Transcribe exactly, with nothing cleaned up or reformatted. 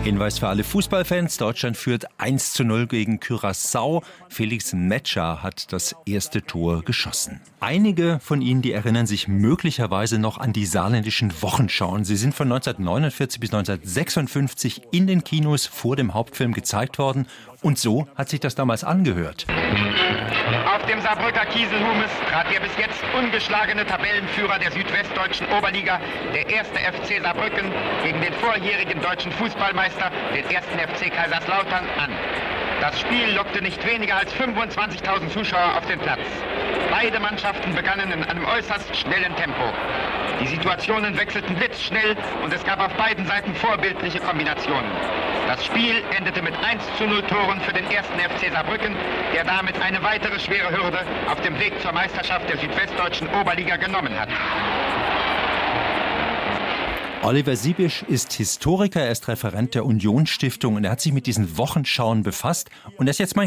Hinweis für alle Fußballfans: Deutschland führt eins zu null gegen Curaçao. Felix Metscher hat das erste Tor geschossen. Einige von Ihnen, die erinnern sich möglicherweise noch an die saarländischen Wochenschauen. Sie sind von neunzehnhundertneunundvierzig bis neunzehnhundertsechsundfünfzig in den Kinos vor dem Hauptfilm gezeigt worden. Und so hat sich das damals angehört. Auf dem Saarbrücker Kieselhumes trat der bis jetzt ungeschlagene Tabellenführer der südwestdeutschen Oberliga, der erste F C Saarbrücken, gegen den vorjährigen deutschen Fußballmeister, den ersten F C Kaiserslautern, an. Das Spiel lockte nicht weniger als fünfundzwanzigtausend Zuschauer auf den Platz. Beide Mannschaften begannen in einem äußerst schnellen Tempo. Die Situationen wechselten blitzschnell und es gab auf beiden Seiten vorbildliche Kombinationen. Das Spiel endete mit eins zu null Toren für den ersten F C Saarbrücken, der damit eine weitere schwere Hürde auf dem Weg zur Meisterschaft der südwestdeutschen Oberliga genommen hat. Oliver Siebisch ist Historiker, er ist Referent der Union Stiftung und er hat sich mit diesen Wochenschauen befasst. Und er ist jetzt mein